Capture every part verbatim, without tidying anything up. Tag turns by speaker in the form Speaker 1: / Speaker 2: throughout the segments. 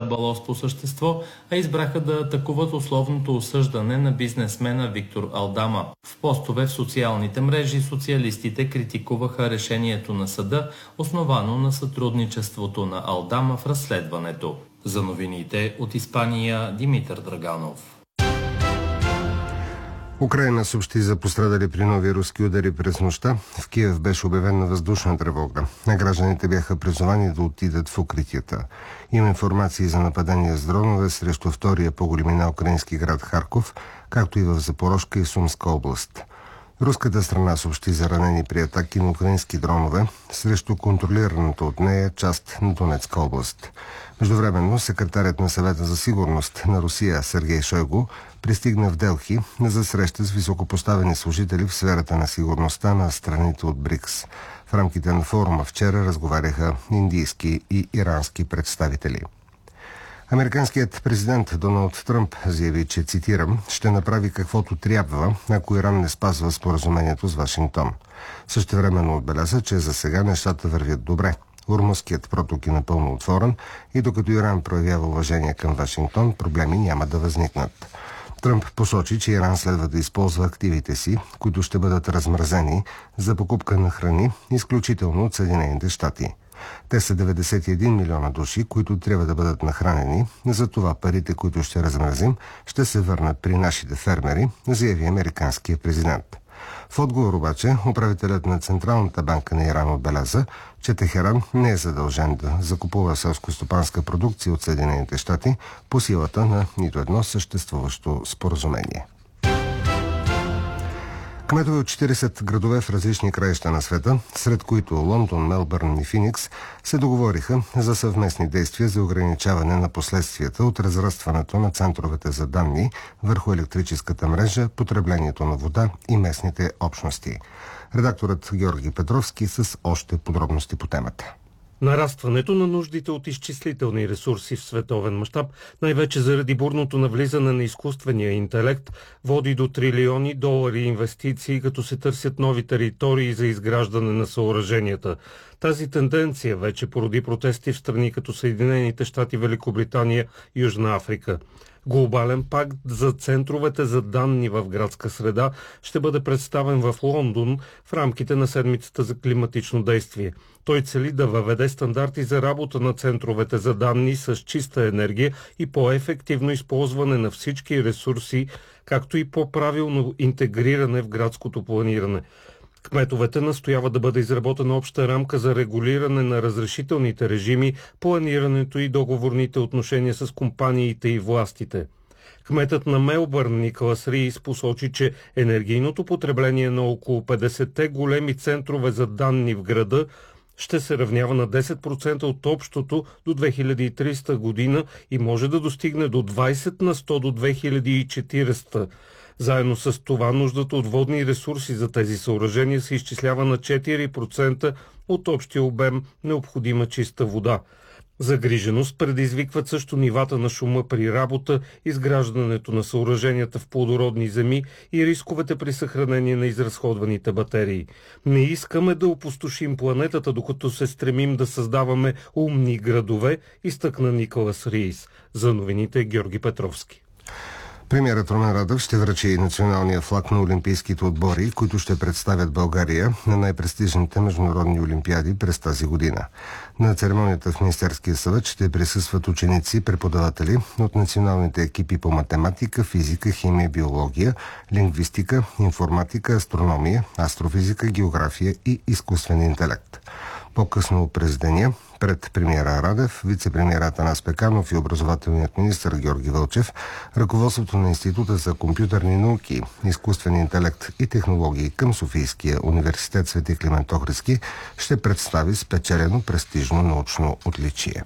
Speaker 1: балоз по същество, а избраха да атакуват условното осъждане на бизнесмена Виктор Алдама. В постове в социалните мрежи социалистите критикуваха решението на съда, основано на сътрудничеството на Алдама в разследването. За новините от Испания, Димитър Драганов.
Speaker 2: Украйна съобщи за пострадали при нови руски удари през нощта. В Киев беше обявена въздушна тревога. Гражданите бяха призовани да отидат в укритията. Има информации за нападения с дронове срещу втория по големина украински град Харков, както и в Запорожка и Сумска област. Руската страна съобщи за ранени при атаки на украински дронове срещу контролираната от нея част на Донецка област. Междувременно секретарят на Съвета за сигурност на Русия Сергей Шойгу пристигна в Делхи за среща с високопоставени служители в сферата на сигурността на страните от БРИКС. В рамките на форума вчера разговаряха индийски и ирански представители. Американският президент Доналд Тръмп заяви, че, цитирам, ще направи каквото трябва, ако Иран не спазва споразумението с Вашингтон. Същевременно отбеляза, че за сега нещата вървят добре. Ормузският проток е напълно отворен и докато Иран проявява уважение към Вашингтон, проблеми няма да възникнат. Тръмп посочи, че Иран следва да използва активите си, които ще бъдат размразени за покупка на храни, изключително от Съединените щати. Те са деветдесет и един милиона души, които трябва да бъдат нахранени. Затова парите, които ще размразим, ще се върнат при нашите фермери, заяви американския президент. В отговор обаче, управителят на Централната банка на Иран отбеляза, че Техеран не е задължен да закупува селскостопанска продукция от Съединените щати по силата на нито едно съществуващо споразумение. Кметове от четиридесет градове в различни краища на света, сред които Лондон, Мелбърн и Феникс, се договориха за съвместни действия за ограничаване на последствията от разрастването на центровете за данни върху електрическата мрежа, потреблението на вода и местните общности. Редакторът Георги Петровски с още подробности по темата.
Speaker 3: Нарастването на нуждите от изчислителни ресурси в световен мащаб, най-вече заради бурното навлизане на изкуствения интелект, води до трилиони долари инвестиции, като се търсят нови територии за изграждане на съоръженията. Тази тенденция вече породи протести в страни като Съединените щати, Великобритания и Южна Африка. Глобален пакт за центровете за данни в градска среда ще бъде представен в Лондон в рамките на седмицата за климатично действие. Той цели да въведе стандарти за работа на центровете за данни с чиста енергия и по-ефективно използване на всички ресурси, както и по-правилно интегриране в градското планиране. Кметовете настояват да бъде изработена обща рамка за регулиране на разрешителните режими, планирането и договорните отношения с компаниите и властите. Кметът на Мелбърн Николас Риис посочи, че енергийното потребление на около петдесетте големи центрове за данни в града ще се равнява на десет процента от общото до две хиляди и тридесета година и може да достигне до двадесет на сто до две хиляди и четиридесета. Заедно с това нуждата от водни ресурси за тези съоръжения се изчислява на четири процента от общия обем необходима чиста вода. Загриженост предизвикват също нивата на шума при работа, изграждането на съоръженията в плодородни земи и рисковете при съхранение на изразходваните батерии. Не искаме да опустошим планетата, докато се стремим да създаваме умни градове, изтъкна Николас Риис. За новините Георги Петровски.
Speaker 2: Премиерът Румен Радев ще връчи националния флаг на олимпийските отбори, които ще представят България на най-престижните международни олимпиади през тази година. На церемонията в Министерския съвет ще присъстват ученици, преподаватели от националните екипи по математика, физика, химия, биология, лингвистика, информатика, астрономия, астрофизика, география и изкуствен интелект. По-късно през деня, пред премиера Радев, вице-премиер Атанас Пеканов и образователният министър Георги Вълчев, ръководството на Института за компютърни науки, изкуствен интелект и технологии към Софийския университет Свети Климент Охридски ще представи спечелено престижно научно отличие.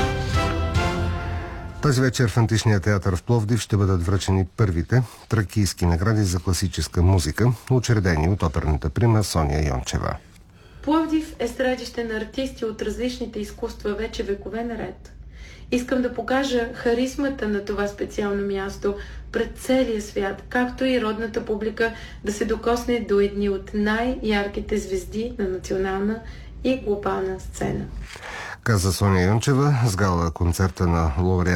Speaker 2: Тази вечер в Античния театър в Пловдив ще бъдат връчени първите тракийски награди за класическа музика, учредени от оперната прима Соня Йончева.
Speaker 4: Пловдив е средище на артисти от различните изкуства вече векове наред. Искам да покажа харизмата на това специално място пред целия свят, както и родната публика да се докосне до едни от най-ярките звезди на национална и глобална сцена.
Speaker 2: Каза Соня Йончева с гала концерта на лауреат